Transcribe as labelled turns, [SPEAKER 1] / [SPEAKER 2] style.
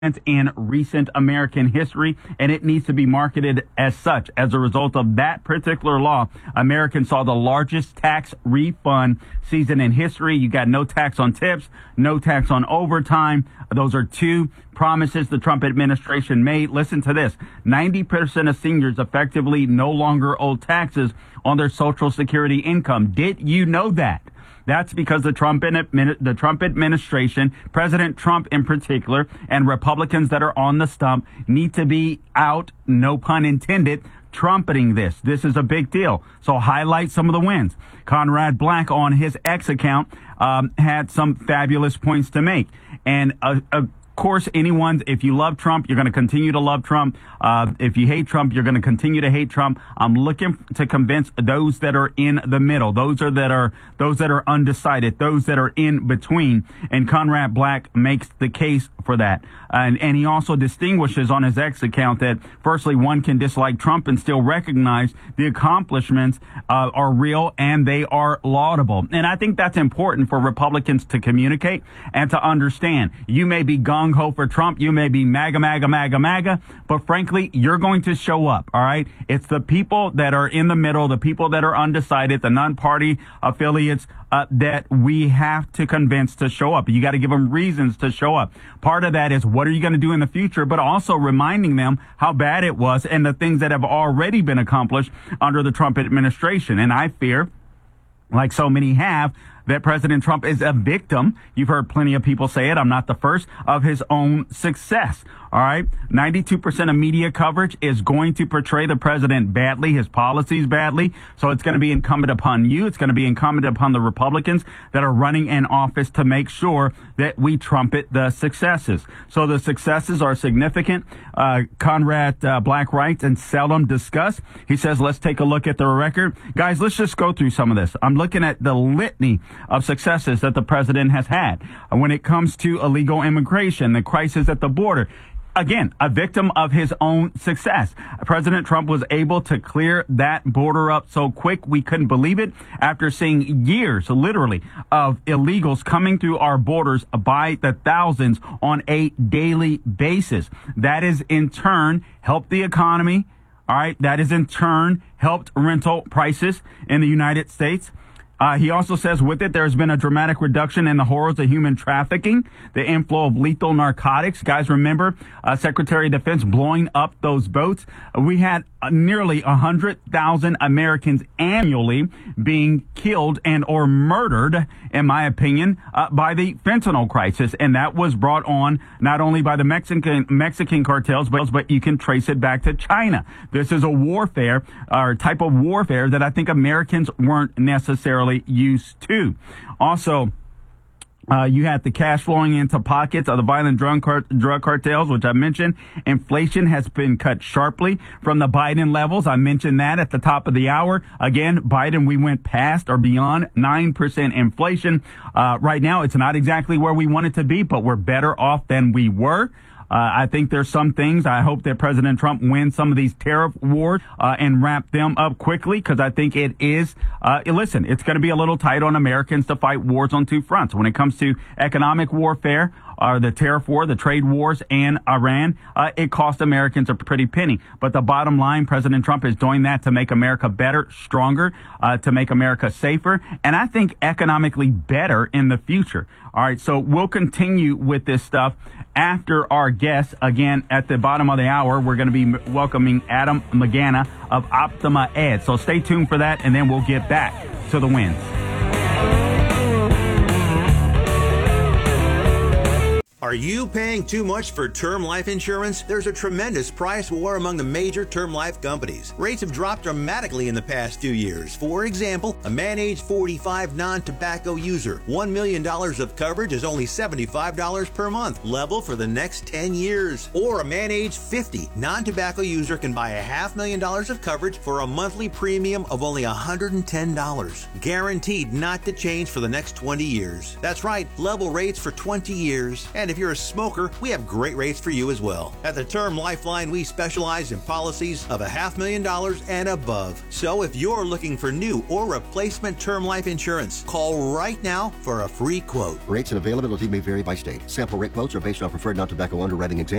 [SPEAKER 1] in recent American history, and it needs to be marketed as such. As a result of that particular law, Americans saw the largest tax refund season in history. You got no tax on tips, no tax on overtime. Those are two promises the Trump administration made. Listen to this. 90% of seniors effectively no longer owe taxes on their Social Security income. Did you know that? That's because the Trump administration, President Trump in particular, and Republicans that are on the stump need to be out, no pun intended, trumpeting this. This is a big deal. So highlight some of the wins. Conrad Black on his X account had some fabulous points to make. And of course, if you love Trump, you're going to continue to love Trump. If you hate Trump, you're going to continue to hate Trump. I'm looking to convince those that are in the middle, those that are undecided, those that are in between. And Conrad Black makes the case for that. And he also distinguishes on his X account that, firstly, one can dislike Trump and still recognize the accomplishments are real and they are laudable. And I think that's important for Republicans to communicate and to understand. You may be gung-ho for Trump. You may be MAGA, but frankly, you're going to show up, all right? It's the people that are in the middle, the people that are undecided, the non-party affiliates that we have to convince to show up. You got to give them reasons to show up. Part of that is what are you going to do in the future, but also reminding them how bad it was and the things that have already been accomplished under the Trump administration. And I fear, like so many have, that President Trump is a victim. You've heard plenty of people say it. I'm not the first, of his own success. All right. 92% of media coverage is going to portray the president badly, his policies badly. So it's going to be incumbent upon you. It's going to be incumbent upon the Republicans that are running in office to make sure that we trumpet the successes. So the successes are significant. Conrad Black writes and seldom discussed. He says, let's take a look at the record. Guys, let's just go through some of this. I'm looking at the litany of successes that the president has had when it comes to illegal immigration, the crisis at the border. Again, a victim of his own success. President Trump was able to clear that border up so quick we couldn't believe it after seeing years, literally, of illegals coming through our borders by the thousands on a daily basis. That is in turn helped the economy. All right. That has in turn helped rental prices in the United States. He also says with it, there's been a dramatic reduction in the horrors of human trafficking, the inflow of lethal narcotics. Guys, remember Secretary of Defense blowing up those boats? We had nearly 100,000 Americans annually being killed and or murdered, in my opinion, by the fentanyl crisis. And that was brought on not only by the Mexican cartels, but you can trace it back to China. This is a warfare or type of warfare that I think Americans weren't necessarily used to. Also, you had the cash flowing into pockets of the violent drug cartels, which I mentioned. Inflation has been cut sharply from the Biden levels. I mentioned that at the top of the hour. Again, Biden, we went past or beyond 9% inflation. Right now, it's not exactly where we want it to be, but we're better off than we were. I think there's some things. I hope that President Trump wins some of these tariff wars and wrap them up quickly, because I think it is, listen, it's going to be a little tight on Americans to fight wars on two fronts. When it comes to economic warfare, the tariff war, the trade wars, and Iran, it cost Americans a pretty penny. But the bottom line, President Trump is doing that to make America better, stronger, to make America safer, and I think economically better in the future. All right, so we'll continue with this stuff after our guests. Again, at the bottom of the hour, we're going to be welcoming Adam Magana of Optima Ed. So stay tuned for that, and then we'll get back to the wins.
[SPEAKER 2] Are you paying too much for term life insurance? There's a tremendous price war among the major term life companies. Rates have dropped dramatically in the past 2 years. For example, a man age 45 non-tobacco user, $1 million of coverage is only $75 per month, level for the next 10 years. Or a man age 50 non-tobacco user can buy $500,000 of coverage for a monthly premium of only $110, guaranteed not to change for the next 20 years. That's right, level rates for 20 years. And if you're a smoker, we have great rates for you as well. At the Term Lifeline, we specialize in policies of $500,000 and above. So if you're looking for new or replacement term life insurance, call right now for a free quote.
[SPEAKER 3] Rates and availability may vary by state. Sample rate quotes are based on preferred non-tobacco underwriting exam.